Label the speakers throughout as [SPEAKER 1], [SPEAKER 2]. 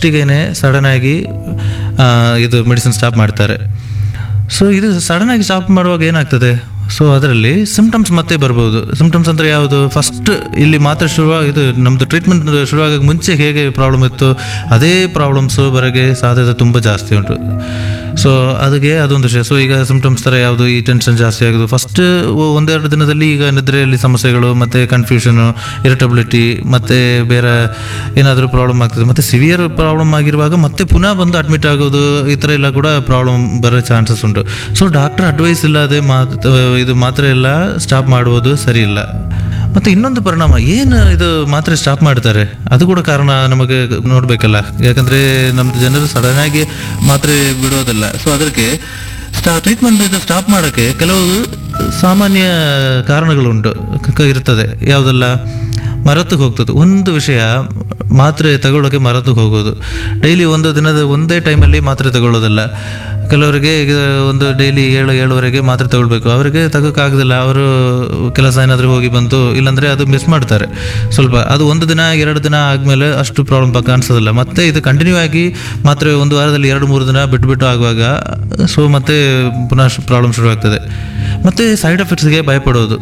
[SPEAKER 1] ಫಸ್ಟಿಗೇನೆ ಸಡನ್ನಾಗಿ ಇದು medicine stop ಮಾಡ್ತಾರೆ. ಸೊ ಇದು ಸಡನ್ನಾಗಿ ಸ್ಟಾಪ್ ಮಾಡುವಾಗ ಏನಾಗ್ತದೆ, ಸೊ ಅದರಲ್ಲಿ ಸಿಂಪ್ಟಮ್ಸ್ ಮತ್ತೆ ಬರ್ಬೋದು. ಸಿಂಪ್ಟಮ್ಸ್ ಅಂದರೆ ಯಾವುದು, ಫಸ್ಟ್ ಇಲ್ಲಿ ಮಾತ್ರ ಇದು ನಮ್ಮದು ಟ್ರೀಟ್ಮೆಂಟ್ ಶುರುವಾಗೋಕ್ಕೆ ಮುಂಚೆ ಹೇಗೆ ಪ್ರಾಬ್ಲಮ್ ಇತ್ತು ಅದೇ ಪ್ರಾಬ್ಲಮ್ಸು ಬರೋಕ್ಕೆ ಸಾಧ್ಯತೆ ತುಂಬ ಜಾಸ್ತಿ ಉಂಟು. ಸೊ ಅದಕ್ಕೆ ಅದೊಂದು ವಿಷಯ. ಸೊ ಈಗ ಸಿಂಪ್ಟಮ್ಸ್ ಥರ ಯಾವುದು, ಈ ಟೆನ್ಷನ್ ಜಾಸ್ತಿ ಆಗೋದು ಫಸ್ಟ್ ಒಂದೆರಡು ದಿನದಲ್ಲಿ, ಈಗ ನಿದ್ರೆಯಲ್ಲಿ ಸಮಸ್ಯೆಗಳು, ಮತ್ತು ಕನ್ಫ್ಯೂಷನು, ಇರಿಟಬಿಲಿಟಿ, ಮತ್ತು ಬೇರೆ ಏನಾದರೂ ಪ್ರಾಬ್ಲಮ್ ಆಗ್ತದೆ, ಮತ್ತು ಸಿವಿಯರ್ ಪ್ರಾಬ್ಲಮ್ ಆಗಿರುವಾಗ ಮತ್ತೆ ಪುನಃ ಬಂದು ಅಡ್ಮಿಟ್ ಆಗೋದು, ಈ ಥರ ಎಲ್ಲ ಕೂಡ ಪ್ರಾಬ್ಲಮ್ ಬರೋ ಚಾನ್ಸಸ್ ಉಂಟು. ಸೊ ಡಾಕ್ಟರ್ ಅಡ್ವೈಸ್ ಇಲ್ಲದೆ ಇದು ಮಾತ್ರ ಎಲ್ಲ ಸ್ಟಾಪ್ ಮಾಡುವುದು ಸರಿ ಇಲ್ಲ. ಮತ್ತು ಇನ್ನೊಂದು ಪರಿಣಾಮ ಏನು, ಇದು ಮಾತ್ರೆ ಸ್ಟಾಪ್ ಮಾಡ್ತಾರೆ ಅದು ಕೂಡ ಕಾರಣ ನಮಗೆ ನೋಡಬೇಕಲ್ಲ. ಯಾಕಂದರೆ ನಮ್ಮದು ಜನರು ಸಡನ್ನಾಗಿ ಮಾತ್ರೆ ಬಿಡೋದಿಲ್ಲ. ಸೊ ಅದಕ್ಕೆ ಟ್ರೀಟ್ಮೆಂಟ್ ಇದು ಸ್ಟಾಪ್ ಮಾಡೋಕ್ಕೆ ಕೆಲವು ಸಾಮಾನ್ಯ ಕಾರಣಗಳುಂಟು ಇರ್ತದೆ. ಯಾವುದೆಲ್ಲ, ಮರೆತು ಹೋಗ್ತದೆ. ಒಂದು ವಿಷಯ, ಮಾತ್ರೆ ತಗೊಳ್ಳೋಕೆ ಮರೆತು ಹೋಗೋದು. ಡೈಲಿ ಒಂದು ದಿನದ ಒಂದೇ ಟೈಮಲ್ಲಿ ಮಾತ್ರೆ ತಗೊಳ್ಳೋದಿಲ್ಲ. ಕೆಲವರಿಗೆ ಈಗ ಒಂದು ಡೈಲಿ 7-7:30 ಮಾತ್ರೆ ತಗೊಳ್ಬೇಕು, ಅವರಿಗೆ ತಗೋಕ್ಕಾಗೋದಿಲ್ಲ. ಅವರು ಕೆಲಸ ಏನಾದರೂ ಹೋಗಿ ಬಂತು, ಇಲ್ಲಾಂದರೆ ಅದು ಮಿಸ್ ಮಾಡ್ತಾರೆ ಸ್ವಲ್ಪ. ಅದು ಒಂದು ದಿನ 2 ದಿನ ಆದಮೇಲೆ ಅಷ್ಟು ಪ್ರಾಬ್ಲಮ್ ಕಾಣಿಸೋದಿಲ್ಲ. ಮತ್ತೆ ಇದು ಕಂಟಿನ್ಯೂ ಆಗಿ ಮಾತ್ರೆ ಒಂದು ವಾರದಲ್ಲಿ 2-3 ದಿನ ಬಿಟ್ಟು ಆಗುವಾಗ ಸೊ ಮತ್ತೆ ಪುನಃ ಪ್ರಾಬ್ಲಮ್ ಶುರುವಾಗ್ತದೆ. ಮತ್ತು ಸೈಡ್ ಎಫೆಕ್ಟ್ಸ್ಗೆ ಭಯಪಡೋದು.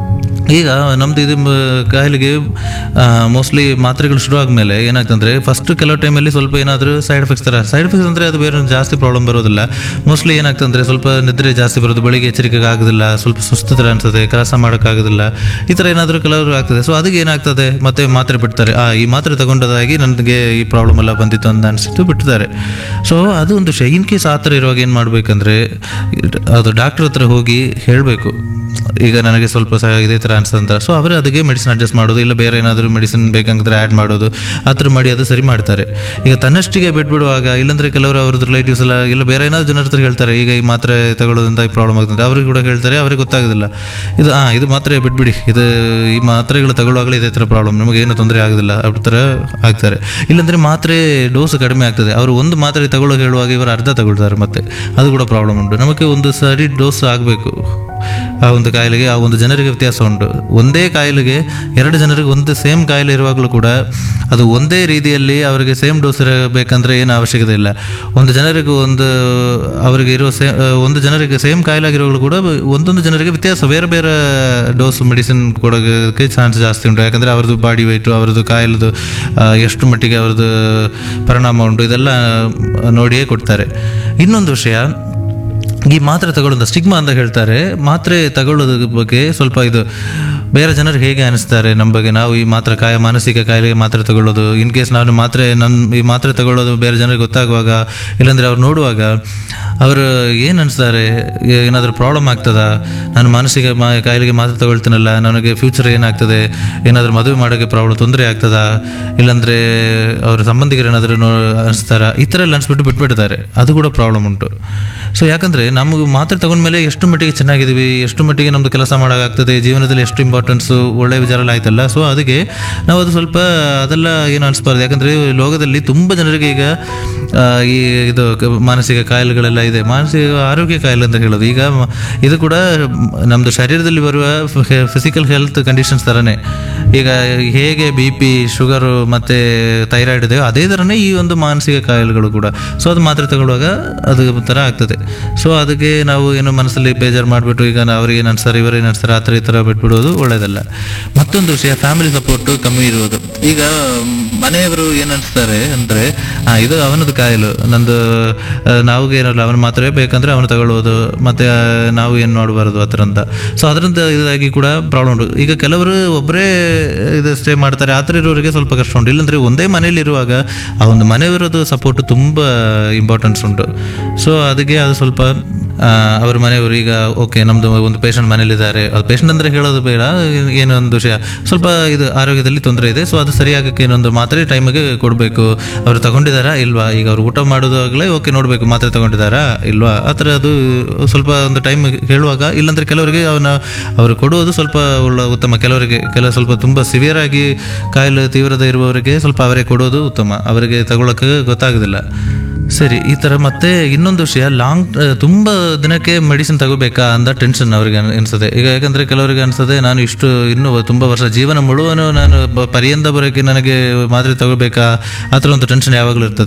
[SPEAKER 1] ಈಗ ನಮ್ಮದು ಇದು ಕಾಯಿಲೆಗೆ ಮೋಸ್ಟ್ಲಿ ಮಾತ್ರೆಗಳು ಶುರು ಆದಮೇಲೆ ಏನಾಗ್ತಂದರೆ, ಫಸ್ಟ್ ಕೆಲವು ಟೈಮಲ್ಲಿ ಸ್ವಲ್ಪ ಏನಾದರೂ ಸೈಡ್ ಎಫೆಕ್ಟ್ಸ್ ಅಂದರೆ ಅದು ಬೇರೆ ಜಾಸ್ತಿ ಪ್ರಾಬ್ಲಮ್ ಬರೋದಿಲ್ಲ. ಮೋಸ್ಟ್ಲಿ ಏನಾಗ್ತಂದರೆ ಸ್ವಲ್ಪ ನಿದ್ರೆ ಜಾಸ್ತಿ ಬರೋದು, ಬೆಳಿಗ್ಗೆ ಎಚ್ಚರಿಕೆಗೆ ಆಗೋದಿಲ್ಲ, ಸ್ವಲ್ಪ ಸುಸ್ತು ಥರ ಅನಿಸುತ್ತೆ, ಕೆಲಸ ಮಾಡೋಕ್ಕಾಗೋದಿಲ್ಲ, ಈ ಥರ ಏನಾದರೂ ಕೆಲವರು ಆಗ್ತದೆ. ಸೊ ಅದಕ್ಕೆ ಏನಾಗ್ತದೆ, ಮತ್ತೆ ಮಾತ್ರೆ ಬಿಡ್ತಾರೆ. ಈ ಮಾತ್ರೆ ತಗೊಂಡದಾಗಿ ನನಗೆ ಈ ಪ್ರಾಬ್ಲಮ್ ಎಲ್ಲ ಬಂದಿತ್ತು ಅಂತ ಅನಿಸಿತ್ತು, ಬಿಟ್ಟಿದ್ದಾರೆ. ಸೊ ಅದು ಒಂದು ವಿಷಯ. ಇನ್ ಕೇಸ್ ಆ ಥರ ಇರುವಾಗ ಏನು ಮಾಡಬೇಕಂದ್ರೆ, ಅದು ಡಾಕ್ಟ್ರ್ ಹತ್ರ ಹೋಗಿ ಹೇಳಬೇಕು, ಈಗ ನನಗೆ ಸ್ವಲ್ಪ ಇದೇ ಥರ ಅನ್ಸ್ತಂತ. ಸೊ ಅವರು ಅದಕ್ಕೆ ಮೆಡಿಸಿನ್ ಅಡ್ಜಸ್ಟ್ ಮಾಡೋದು, ಇಲ್ಲ ಬೇರೆ ಏನಾದರೂ ಮೆಡಿಸಿನ್ ಬೇಕಂದ್ರೆ ಆ್ಯಡ್ ಮಾಡೋದು, ಆ ಥರ ಮಾಡಿ ಅದು ಸರಿ ಮಾಡ್ತಾರೆ. ಈಗ ತನ್ನಷ್ಟಿಗೆ ಬಿಟ್ಬಿಡುವಾಗ, ಇಲ್ಲಾಂದರೆ ಕೆಲವರು ಅವ್ರದ್ದು ರಿಲೇಟಿವ್ಸ್ ಎಲ್ಲ ಇಲ್ಲ ಬೇರೆ ಏನಾದರೂ ಜನರ ಹತ್ರ ಹೇಳ್ತಾರೆ, ಈಗ ಈ ಮಾತ್ರೆ ತಗೊಳ್ಳೋದ್ರಿಂದ ಈ ಪ್ರಾಬ್ಲಮ್ ಆಗ್ತದೆ, ಅವ್ರಿಗೆ ಕೂಡ ಹೇಳ್ತಾರೆ, ಅವ್ರಿಗೆ ಗೊತ್ತಾಗೋದಿಲ್ಲ. ಇದು ಮಾತ್ರೆ ಬಿಟ್ಬಿಡಿ, ಈ ಮಾತ್ರೆಗಳು ತಗೊಳ್ಳುವಾಗಲೇ ಇದೇ ಥರ ಪ್ರಾಬ್ಲಮ್, ನಿಮಗೆ ಏನು ತೊಂದರೆ ಆಗೋದಿಲ್ಲ, ಅವ್ರ ಥರ ಆಗ್ತಾರೆ. ಇಲ್ಲಾಂದರೆ ಮಾತ್ರೆ ಡೋಸ್ ಕಡಿಮೆ ಆಗ್ತದೆ, ಅವರು ಒಂದು ಮಾತ್ರೆ ತಗೊಳ್ಳೋ ಹೇಳುವಾಗ ಇವರು ಅರ್ಧ ತಗೊಳ್ತಾರೆ, ಮತ್ತೆ ಅದು ಕೂಡ ಪ್ರಾಬ್ಲಮ್ ಉಂಟು. ನಮಗೆ ಒಂದು ಸರಿ ಡೋಸ್ ಆಗಬೇಕು. ಆ ಒಂದು ಕಾಯಿಲೆಗೆ ಆ ಒಂದು ಜನರಿಗೆ ವ್ಯತ್ಯಾಸ ಉಂಟು. ಒಂದೇ ಕಾಯಿಲೆಗೆ 2 ಜನರಿಗೆ ಒಂದು ಸೇಮ್ ಕಾಯಿಲೆ ಇರುವಾಗಲೂ ಕೂಡ ಅದು ಒಂದೇ ರೀತಿಯಲ್ಲಿ ಅವರಿಗೆ ಸೇಮ್ ಡೋಸ್ ಇರಬೇಕಂದ್ರೆ ಏನು ಅವಶ್ಯಕತೆ ಇಲ್ಲ. ಒಂದು ಜನರಿಗೆ ಅವರಿಗೆ ಇರೋ ಒಂದು ಜನರಿಗೆ ಸೇಮ್ ಕಾಯಿಲೆ ಆಗಿರುವಾಗಲೂ ಕೂಡ ಒಂದೊಂದು ಜನರಿಗೆ ವ್ಯತ್ಯಾಸ, ಬೇರೆ ಬೇರೆ ಡೋಸ್ ಮೆಡಿಸಿನ್ ಕೊಡೋಕ್ಕೆ ಚಾನ್ಸ್ ಜಾಸ್ತಿ ಉಂಟು. ಯಾಕಂದರೆ ಅವ್ರದ್ದು ಬಾಡಿ ವೆಯ್ಟು, ಅವ್ರದ್ದು ಕಾಯಿಲೆದು ಎಷ್ಟು ಮಟ್ಟಿಗೆ ಅವ್ರದ್ದು ಪರಿಣಾಮ ಉಂಟು, ಇದೆಲ್ಲ ನೋಡಿಯೇ ಕೊಡ್ತಾರೆ. ಇನ್ನೊಂದು ವಿಷಯ, ಈ ಮಾತ್ರೆ ತಗೊಳ್ಳೋದು ಸ್ಟಿಗ್ಮಾ ಅಂತ ಹೇಳ್ತಾರೆ. ಮಾತ್ರೆ ತಗೊಳ್ಳೋದ್ರ ಬಗ್ಗೆ ಸ್ವಲ್ಪ ಇದು ಬೇರೆ ಜನರು ಹೇಗೆ ಅನಿಸ್ತಾರೆ ನಮ್ಮ ಬಗ್ಗೆ, ನಾವು ಈ ಮಾನಸಿಕ ಕಾಯಿಲೆಗೆ ಮಾತ್ರೆ ತಗೊಳ್ಳೋದು, ಇನ್ ಕೇಸ್ ನಾನು ಈ ಮಾತ್ರೆ ತಗೊಳ್ಳೋದು ಬೇರೆ ಜನರಿಗೆ ಗೊತ್ತಾಗುವಾಗ, ಇಲ್ಲಾಂದರೆ ಅವ್ರು ನೋಡುವಾಗ ಅವರು ಏನು ಅನಿಸ್ತಾರೆ, ಏನಾದರೂ ಪ್ರಾಬ್ಲಮ್ ಆಗ್ತದಾ, ನಾನು ಮಾನಸಿಕ ಕಾಯಿಲೆಗೆ ಮಾತ್ರೆ ತಗೊಳ್ತೀನಲ್ಲ, ನನಗೆ ಫ್ಯೂಚರ್ ಏನಾಗ್ತದೆ, ಏನಾದರೂ ಮದುವೆ ಮಾಡೋಕ್ಕೆ ತೊಂದರೆ ಆಗ್ತದಾ, ಇಲ್ಲಾಂದರೆ ಅವ್ರ ಸಂಬಂಧಿಕರು ಏನಾದರೂ ಅನಿಸ್ತಾರ, ಈ ಥರ ಎಲ್ಲ ಅನಿಸ್ಬಿಟ್ಟು ಬಿಟ್ಬಿಡ್ತಾರೆ. ಅದು ಕೂಡ ಪ್ರಾಬ್ಲಮ್ ಉಂಟು. ಸೊ ಯಾಕಂದರೆ ನಮಗೆ ಮಾತ್ರೆ ತಗೊಂಡ್ಮೇಲೆ ಎಷ್ಟು ಮಟ್ಟಿಗೆ ಚೆನ್ನಾಗಿದ್ದೀವಿ, ಎಷ್ಟು ಮಟ್ಟಿಗೆ ನಮ್ಮದು ಕೆಲಸ ಮಾಡೋಕ್ಕಾಗ್ತದೆ, ಜೀವನದಲ್ಲಿ ಎಷ್ಟು ಇಂಪಾರ್ಟೆನ್ಸು, ಒಳ್ಳೆ ವಿಚಾರ ಎಲ್ಲ ಆಯ್ತಲ್ಲ. ಸೊ ಅದಕ್ಕೆ ನಾವು ಅದು ಸ್ವಲ್ಪ ಅದೆಲ್ಲ ಏನು ಅನಿಸ್ಬಾರ್ದು. ಯಾಕಂದರೆ ಲೋಕದಲ್ಲಿ ತುಂಬ ಜನರಿಗೆ ಈಗ ಇದು ಮಾನಸಿಕ ಕಾಯಿಲೆಗಳೆಲ್ಲ ಇದೆ. ಮಾನಸಿಕ ಆರೋಗ್ಯ ಕಾಯಿಲೆ ಅಂತ ಹೇಳೋದು ಈಗ ಇದು ಕೂಡ ನಮ್ಮದು ಶರೀರದಲ್ಲಿ ಬರುವ ಫಿಸಿಕಲ್ ಹೆಲ್ತ್ ಕಂಡೀಷನ್ಸ್ ಥರನೇ. ಈಗ ಹೇಗೆ BP, ಶುಗರು ಮತ್ತು ಥೈರಾಯ್ಡ್ ಇದೆಯೋ ಅದೇ ಥರನೇ ಈ ಒಂದು ಮಾನಸಿಕ ಕಾಯಿಲೆಗಳು ಕೂಡ. ಸೊ ಅದು ಮಾತ್ರೆ ತಗೊಳ್ಳುವಾಗ ಅದು ಥರ ಆಗ್ತದೆ. ಸೊ ಅದಕ್ಕೆ ನಾವು ಏನು ಮನಸ್ಸಲ್ಲಿ ಬೇಜಾರು ಮಾಡಿಬಿಟ್ಟು ಈಗ ಅವ್ರಿಗೆ ಏನು ಅನ್ಸ್ತಾರೆ, ಇವರೇನು ಅನ್ಸ್ತಾರೆ, ಈ ಥರ ಬಿಟ್ಬಿಡೋದು ಒಳ್ಳೆಯದಲ್ಲ. ಮತ್ತೊಂದು ವಿಷಯ, ಫ್ಯಾಮಿಲಿ ಸಪೋರ್ಟು ಕಮ್ಮಿ ಇರುವುದು. ಈಗ ಮನೆಯವರು ಏನು ಅನಿಸ್ತಾರೆ ಅಂದರೆ, ಇದು ಅವನದು ಕಾಯಿಲೆ, ನಂದು ನಾವು ಏನಲ್ಲ, ಅವನ ಮಾತ್ರೆ ಬೇಕಂದ್ರೆ ಅವನು ತಗೊಳ್ಳೋದು, ಮತ್ತು ನಾವು ಏನು ನೋಡಬಾರ್ದು ಆ ಥರ ಅಂತ. ಸೊ ಅದರಿಂದ ಇದಾಗಿ ಕೂಡ ಪ್ರಾಬ್ಲಮ್ ಉಂಟು. ಈಗ ಕೆಲವರು ಒಬ್ಬರೇ ಇದು ಸ್ಟೇ ಮಾಡ್ತಾರೆ, ಆ ಥರ ಇರೋರಿಗೆ ಸ್ವಲ್ಪ ಕಷ್ಟ ಉಂಟು. ಇಲ್ಲಾಂದರೆ ಒಂದೇ ಮನೇಲಿರುವಾಗ ಆ ಒಂದು ಮನೆಯವರದ್ದು ಸಪೋರ್ಟು ತುಂಬ ಇಂಪಾರ್ಟೆನ್ಸ್ ಉಂಟು. ಸೊ ಅದಕ್ಕೆ ಅದು ಸ್ವಲ್ಪ ಅವ್ರ ಮನೆಯವರು ಈಗ ಓಕೆ ನಮ್ಮದು ಒಂದು ಪೇಷಂಟ್ ಮನೇಲಿದ್ದಾರೆ, ಅದು ಪೇಷಂಟ್ ಅಂದರೆ ಹೇಳೋದು ಬೇಡ, ಏನೊಂದು ವಿಷಯ ಸ್ವಲ್ಪ ಇದು ಆರೋಗ್ಯದಲ್ಲಿ ತೊಂದರೆ ಇದೆ, ಸೊ ಅದು ಸರಿಯಾಗಕ್ಕೆ ಏನೊಂದು ಮಾತ್ರೆ ಟೈಮಿಗೆ ಕೊಡಬೇಕು, ಅವರು ತಗೊಂಡಿದ್ದಾರಾ ಇಲ್ವಾ, ಈಗ ಅವ್ರು ಊಟ ಮಾಡೋದಾಗಲೇ ಓಕೆ ನೋಡಬೇಕು ಮಾತ್ರೆ ತಗೊಂಡಿದ್ದಾರಾ ಇಲ್ವಾ, ಆ ಥರ ಅದು ಸ್ವಲ್ಪ ಒಂದು ಟೈಮ್ ಹೇಳುವಾಗ. ಇಲ್ಲಾಂದರೆ ಕೆಲವರಿಗೆ ಅವರು ಕೊಡುವುದು ಸ್ವಲ್ಪ ಉತ್ತಮ, ಕೆಲವರಿಗೆ ಸ್ವಲ್ಪ ತುಂಬ ಸಿವಿಯರ್ ಆಗಿ ಕಾಯಿಲೆ ತೀವ್ರತೆ ಇರುವವರಿಗೆ ಸ್ವಲ್ಪ ಅವರೇ ಕೊಡೋದು ಉತ್ತಮ, ಅವರಿಗೆ ತಗೊಳ್ಳೋಕ್ಕೆ ಗೊತ್ತಾಗೋದಿಲ್ಲ. ಸರಿ, ಈ ಥರ. ಮತ್ತೆ ಇನ್ನೊಂದು ವಿಷಯ, ತುಂಬ ದಿನಕ್ಕೆ ಮೆಡಿಸಿನ್ ತಗೋಬೇಕಾ ಅಂತ ಟೆನ್ಷನ್ ಅವ್ರಿಗೆ ಅನಿಸ್ತದೆ. ಈಗ ಯಾಕಂದರೆ ಕೆಲವರಿಗೆ ಅನಿಸ್ತದೆ, ನಾನು ಇನ್ನೂ ತುಂಬ ವರ್ಷ ಜೀವನ ಮುಳುವನು ನಾನು ಪರ್ಯಂತ ಬರೋಕ್ಕೆ ನನಗೆ ಮಾತ್ರೆ ತಗೋಬೇಕಾ, ಆ ಥರ ಒಂದು ಟೆನ್ಷನ್ ಯಾವಾಗಲೂ ಇರ್ತದೆ.